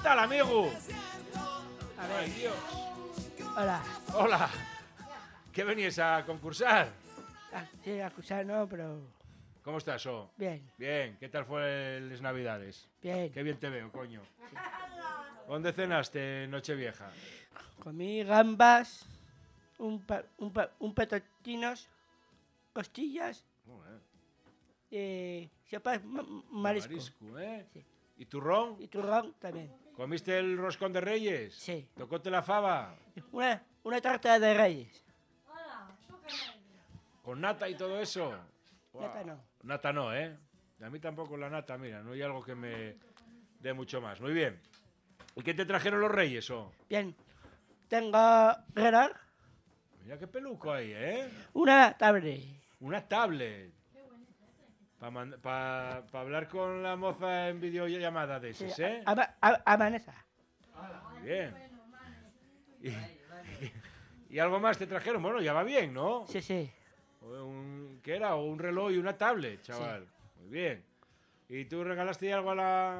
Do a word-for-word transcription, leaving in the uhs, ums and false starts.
tal, amigo? A ver. Ay, Dios. Hola. Hola. ¿Qué venías a concursar? Ah, sí, a acusar no, pero ¿Cómo estás, O? bien, Bien. ¿Qué tal fue las Navidades? bien. Qué bien te veo, coño. ¿Dónde cenaste Nochevieja? Comí gambas, un, pa, un, pa, un petotinos, costillas, Joder, eh, sopa ma- marisco. marisco, ¿eh? Sí. ¿Y turrón? Y turrón también. ¿Comiste el roscón de Reyes? Sí. ¿Tocóte la fava? Una, una tarta de reyes. ¿Con nata y todo eso? Nata no. Nata no, ¿eh? A mí tampoco la nata, mira, no hay algo que me dé mucho más. Muy bien. ¿Y qué te trajeron los Reyes, O? Bien. Tengo reloj, Mira qué peluco hay, ¿eh? una tablet. Una tablet. Para pa, pa hablar con la moza en videollamada de esas, Sí, ¿eh? a, a, a, a Vanessa. Muy bien. Y, y, y algo más te trajeron. Bueno, ya va bien, ¿no? Sí, sí. Un, ¿Qué era? Un reloj y una tablet, chaval. Muy bien. ¿Y tú regalaste algo a la,